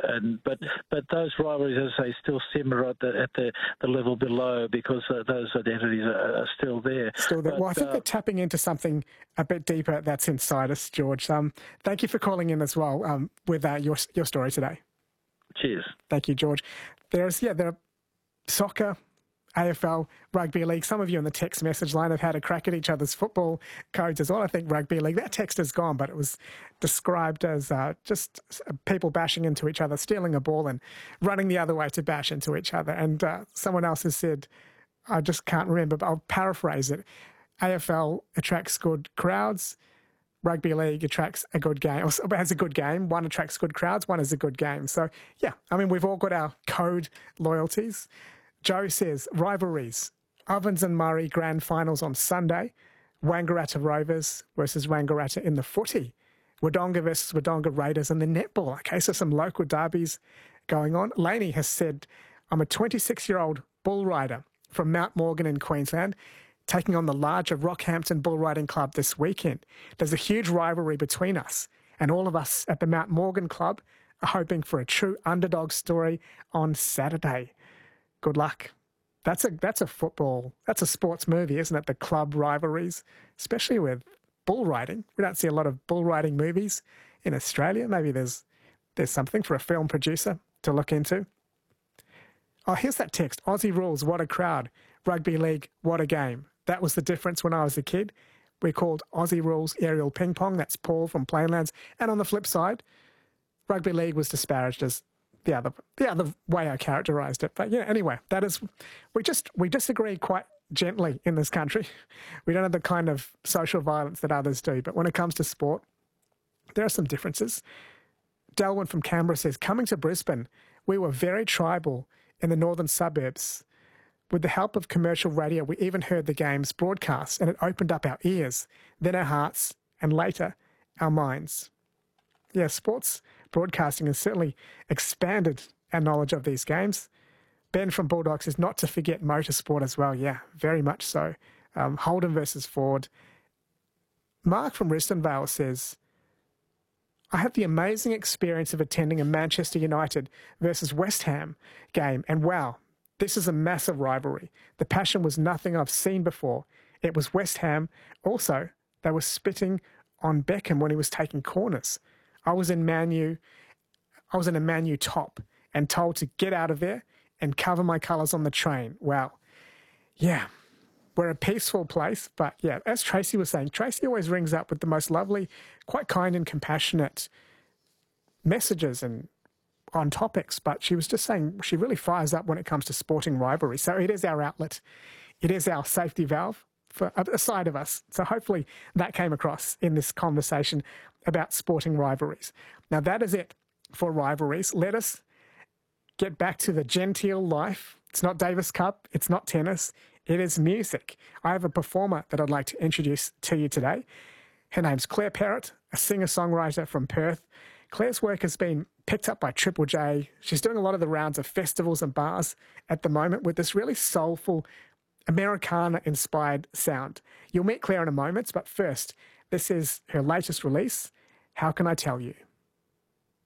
But those rivalries, as I say, still simmer at the level below because those identities are still there. Well, I think they're tapping into something a bit deeper that's inside us, George. Thank you for calling in as well with your story today. Cheers. Thank you, George. There are soccer, AFL, rugby league. Some of you on the text message line have had a crack at each other's football codes as well. I think rugby league, that text is gone, but it was described as just people bashing into each other, stealing a ball and running the other way to bash into each other. And someone else has said, I just can't remember, but I'll paraphrase it. AFL attracts good crowds. Rugby league attracts a good game, or has a good game. One attracts good crowds, one is a good game. So, yeah, I mean, we've all got our code loyalties. Joe says, rivalries. Ovens and Murray grand finals on Sunday. Wangaratta Rovers versus Wangaratta in the footy. Wodonga versus Wodonga Raiders in the netball. Okay, so some local derbies going on. Laney has said, I'm a 26-year-old bull rider from Mount Morgan in Queensland, taking on the larger Rockhampton Bull Riding Club this weekend. There's a huge rivalry between us, and all of us at the Mount Morgan Club are hoping for a true underdog story on Saturday. Good luck. That's a sports movie, isn't it? The club rivalries, especially with bull riding. We don't see a lot of bull riding movies in Australia. Maybe there's something for a film producer to look into. Oh, here's that text. Aussie rules, what a crowd. Rugby league, what a game. That was the difference when I was a kid. We called Aussie rules aerial ping pong. That's Paul from Plainlands. And on the flip side, rugby league was disparaged as the other way I characterised it. But yeah, anyway, that is, we disagree quite gently in this country. We don't have the kind of social violence that others do. But when it comes to sport, there are some differences. Delwyn from Canberra says, coming to Brisbane, we were very tribal in the northern suburbs. With the help of commercial radio, we even heard the games broadcast, and it opened up our ears, then our hearts, and later our minds. Yeah, sports broadcasting has certainly expanded our knowledge of these games. Ben from Bulldogs says not to forget motorsport as well. Yeah, very much so. Holden versus Ford. Mark from Ristonvale says, I had the amazing experience of attending a Manchester United versus West Ham game, and wow, this is a massive rivalry. The passion was nothing I've seen before. It was West Ham. Also, they were spitting on Beckham when he was taking corners. I was in a Man U top and told to get out of there and cover my colours on the train. Wow. Yeah, we're a peaceful place, but yeah, as Tracy was saying, Tracy always rings up with the most lovely, quite kind and compassionate messages and on topics, but she was just saying she really fires up when it comes to sporting rivalry. So it is our outlet. It is our safety valve for a side of us. So hopefully that came across in this conversation about sporting rivalries. Now that is it for rivalries. Let us get back to the genteel life. It's not Davis Cup. It's not tennis. It is music. I have a performer that I'd like to introduce to you today. Her name's Claire Perrott, a singer-songwriter from Perth. Claire's work has been picked up by Triple J. She's doing a lot of the rounds of festivals and bars at the moment with this really soulful, Americana-inspired sound. You'll meet Claire in a moment, but first, this is her latest release, How Can I Tell You?